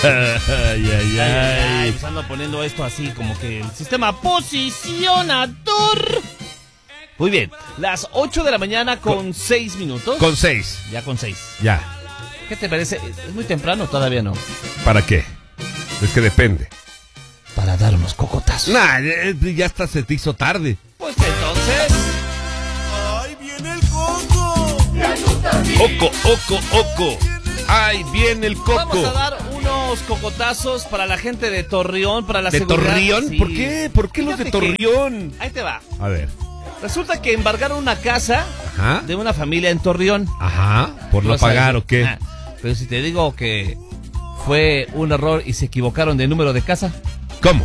Ay, pues ando poniendo esto así, como que el sistema posicionador. Muy bien, las 8 de la mañana con 6 minutos. Con 6. Ya con 6. Ya. ¿Qué te parece? ¿Es muy temprano? Todavía no. ¿Para qué? Es que depende. Para dar unos cocotazos. Nah, ya hasta se te hizo tarde. Pues entonces... ¡Ahí viene el coco! Oco. ¡Ay, viene el coco! Vamos a dar unos cocotazos para la gente de Torreón, para la ¿De seguridad. Torreón? Sí. ¿Por qué? ¿Por qué los de Fíjate que- Torreón? Ahí te va. A ver. Resulta que embargaron una casa Ajá. de una familia en Torreón. Ajá. ¿Por no Lo sabes. pagar o qué? Ah, pero si te digo que fue un error y se equivocaron de número de casa. ¿Cómo?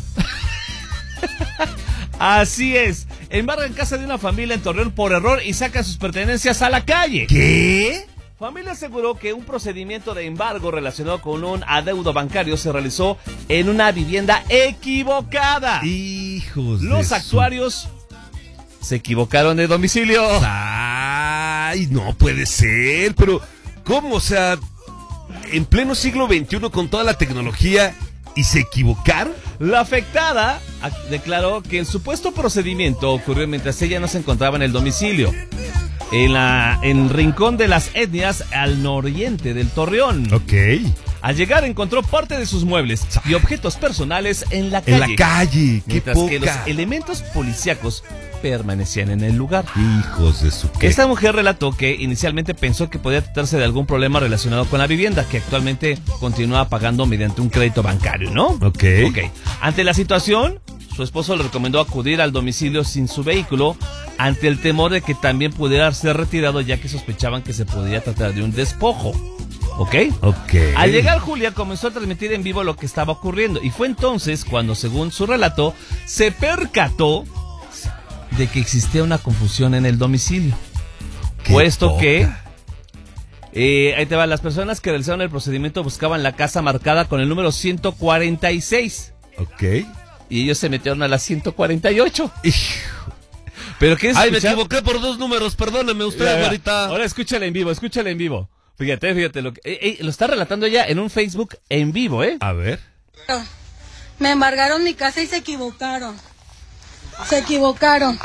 Así es. Embargan casa de una familia en Torreón por error y sacan sus pertenencias a la calle. ¿Qué? Familia aseguró que un procedimiento de embargo relacionado con un adeudo bancario se realizó en una vivienda equivocada. Hijos de Los su- actuarios se equivocaron de domicilio. Ay, no puede ser, pero ¿cómo? O sea, en pleno siglo XXI con toda la tecnología y se equivocaron. La afectada declaró que el supuesto procedimiento ocurrió mientras ella no se encontraba en el domicilio, en el Rincón de las Etnias, al nororiente del Torreón. Ok. Al llegar encontró parte de sus muebles y objetos personales en la calle. En la calle, qué Mientras que los poca. elementos policíacos permanecían en el lugar. Hijos de su qué. Esta mujer relató que inicialmente pensó que podía tratarse de algún problema relacionado con la vivienda, que actualmente continúa pagando mediante un crédito bancario, ¿no? Ok. Ante la situación, su esposo le recomendó acudir al domicilio sin su vehículo, ante el temor de que también pudiera ser retirado, ya que sospechaban que se podría tratar de un despojo. ¿Ok? Ok. Al llegar, Julia comenzó a transmitir en vivo lo que estaba ocurriendo, y fue entonces cuando, según su relato, se percató de que existía una confusión en el domicilio. Qué Puesto poca. que ahí te va, las personas que realizaron el procedimiento buscaban la casa marcada con el número 146 Ok. y ellos se metieron a la 148. Hijo. Pero ¿qué es? Ay, me equivoqué por 2 números, perdóneme usted, ahorita. Ahora escúchala en vivo. Fíjate lo está relatando ella en un Facebook en vivo, ¿eh? A ver. Me embargaron mi casa y se equivocaron. Se equivocaron.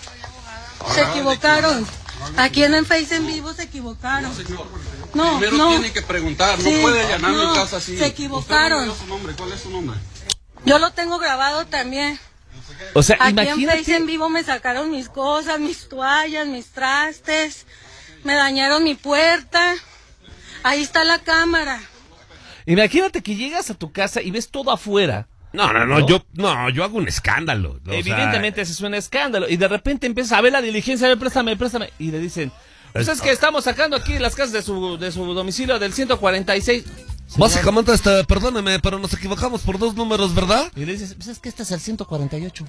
Aquí en el Face en vivo se equivocaron. No, Primero no. tiene que preguntar, no Sí, puede allanar no, mi casa así. se equivocaron. Usted no me dio su nombre. ¿Cuál es su nombre? Yo lo tengo grabado también. O sea, Aquí en Face en imagínate. vivo me sacaron mis cosas, mis toallas, mis trastes. Me dañaron mi puerta. Ahí está la cámara. Imagínate que llegas a tu casa y ves todo afuera. No, yo hago un escándalo. O sea, Evidentemente ese es un escándalo. Y de repente empiezas a ver la diligencia, a ver, préstame. Y le dicen, pues es que estamos sacando aquí las casas de su domicilio del 146. básicamente, perdóneme, pero nos equivocamos por 2 números, ¿verdad? Y le dices, pues es que este es el 148.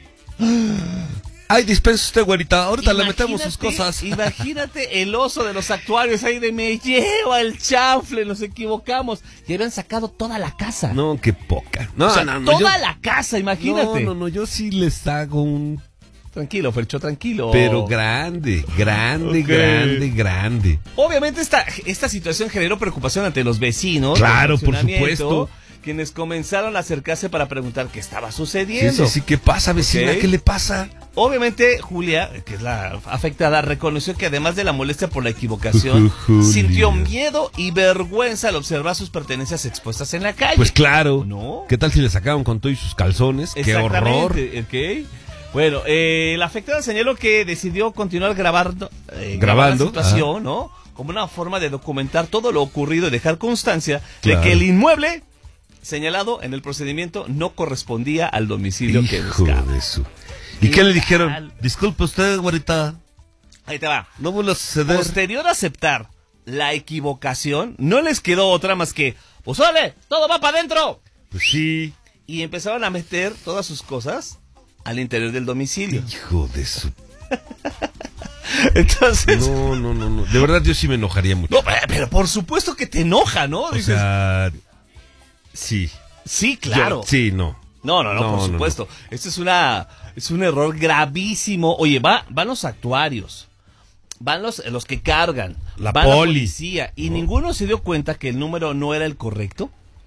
Ay, dispense usted, güerita, ahorita le Imagínate- metemos sus cosas. Imagínate el oso de los actuarios ahí de me lleva el chanfle, nos equivocamos. Y habían sacado toda la casa. No, qué poca. No, o sea, no, toda yo- la casa, imagínate. No, yo sí les hago un... Tranquilo, Fercho, tranquilo. Pero grande. Ok. Grande. Obviamente esta situación generó preocupación ante los vecinos. Claro, del por fraccionamiento, supuesto. Quienes comenzaron a acercarse para preguntar qué estaba sucediendo. Sí, ¿qué pasa, vecina? Ok. ¿Qué le pasa? Obviamente, Julia, que es la afectada, reconoció que además de la molestia por la equivocación, Julia. sintió miedo y vergüenza al observar sus pertenencias expuestas en la calle. Pues claro. ¿No? ¿Qué tal si le sacaron con todo y sus calzones? ¡Qué horror! Exactamente, ok. Bueno, la afectada señaló que decidió continuar grabando Grabando, la situación, ¿no? Como una forma de documentar todo lo ocurrido y dejar constancia Claro. de que el inmueble señalado en el procedimiento no correspondía al domicilio que Hijo buscaba. de su... ¿Y qué le dijeron? Disculpe usted, güerita, Ahí te va. no vuelva a suceder. Posterior a aceptar la equivocación, no les quedó otra más que, pues órale, todo va para adentro. Pues sí. Y empezaron a meter todas sus cosas al interior del domicilio. Hijo de su... Entonces, No. De verdad yo sí me enojaría mucho. no, pero por supuesto que te enoja, ¿no? O Dices, sea... Sí. sí, claro. Sí, no. No, No, por supuesto. Esto es un error gravísimo. Oye, van los actuarios, van los que cargan, La va poli. la policía, y ninguno se dio cuenta que el número no era el correcto.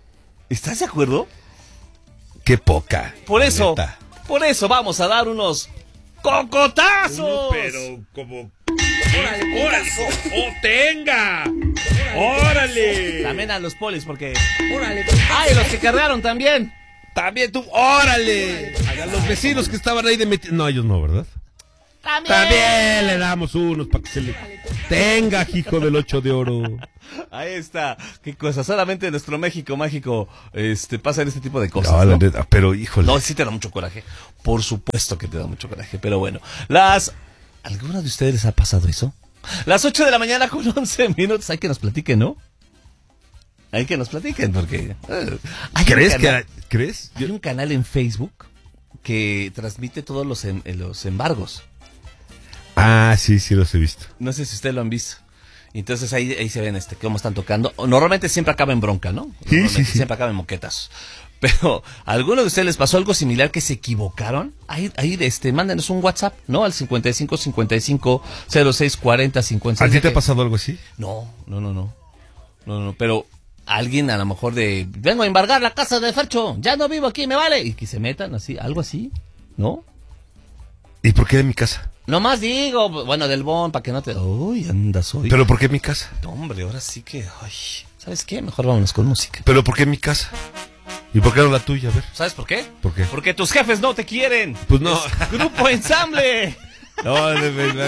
¿Estás de acuerdo? Qué poca. Por eso neta. vamos a dar unos cocotazos. Pero como... ¡Órale! ¡Oh, tenga! ¡Órale! También a los polis, porque... ¡Ay, los que cargaron también! También tú, ¡órale! A los vecinos que estaban ahí de metidos. No, ellos no, ¿verdad? También le damos unos para que se le tenga, hijo del 8 de oro. Ahí está. Qué cosa. Solamente en nuestro México mágico pasan este tipo de cosas. No, la ¿no? neta, pero híjole. No, sí te da mucho coraje. Por supuesto que te da mucho coraje. Pero bueno, ¿alguna de ustedes les ha pasado eso? Las 8 de la mañana con 11 minutos. Hay que nos platiquen, ¿no? Hay que nos platiquen porque... ¿Crees? Hay un canal en Facebook que transmite todos los embargos. Ah, sí, los he visto. No sé si ustedes lo han visto. Entonces ahí se ven cómo están tocando. Normalmente siempre acaba en bronca, ¿no? Sí. Siempre acaba en moquetas. Pero ¿a alguno de ustedes les pasó algo similar que se equivocaron? Ahí mándenos un WhatsApp, ¿no? Al 55 55 06 40 56. ¿A ti te ha pasado algo así? No, pero alguien a lo mejor vengo a embargar la casa de Fercho, ya no vivo aquí, me vale. Y que se metan así, algo así, ¿no? ¿Y por qué en mi casa? Nomás digo, bueno, del Bon, para que no te... Uy, andas hoy. ¿Pero por qué en mi casa? No, hombre, ahora sí que... Ay, ¿sabes qué? Mejor vámonos con música. ¿Pero por qué en mi casa? ¿Y por qué no la tuya? A ver. ¿Sabes por qué? ¿Por qué? Porque tus jefes no te quieren. Pues no. Grupo Ensamble. No,